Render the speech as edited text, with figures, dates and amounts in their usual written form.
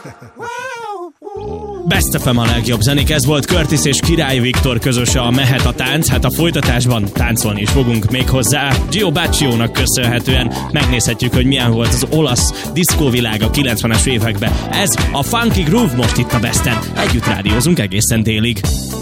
Best FM a legjobb zenék, ez volt Curtis és Király Viktor közöse, a Mehet a tánc. Hát a folytatásban táncolni is fogunk még hozzá. Gio Bacciónak köszönhetően megnézhetjük, hogy milyen volt az olasz diszkóvilág a 90-es években. Ez a Funky Groove most itt a Besten. Együtt rádiózunk egészen délig.